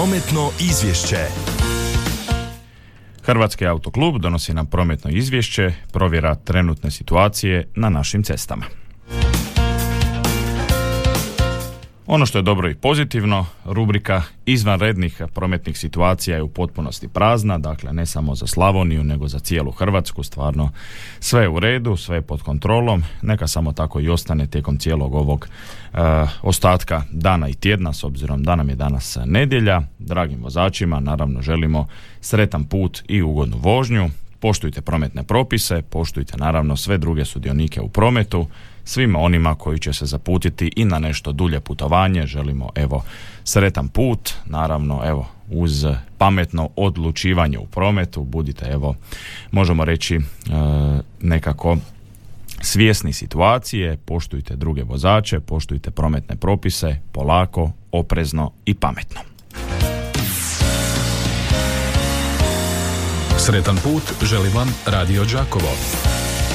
Prometno izvješće. Hrvatski autoklub donosi nam prometno izvješće, provjera trenutne situacije na našim cestama. Ono što je dobro i pozitivno, rubrika izvanrednih prometnih situacija je u potpunosti prazna, dakle ne samo za Slavoniju, nego za cijelu Hrvatsku, stvarno sve je u redu, sve je pod kontrolom, neka samo tako i ostane tijekom cijelog ovog ostatka dana i tjedna, s obzirom da nam je danas nedjelja. Dragim vozačima, naravno želimo sretan put i ugodnu vožnju, poštujte prometne propise, poštujte naravno sve druge sudionike u prometu. Svima onima koji će se zaputiti i na nešto dulje putovanje želimo sretan put, naravno uz pametno odlučivanje u prometu, budite možemo reći nekako svjesni situacije, poštujte druge vozače, poštujte prometne propise, polako, oprezno i pametno. Sretan put želi vam Radio Đakovo.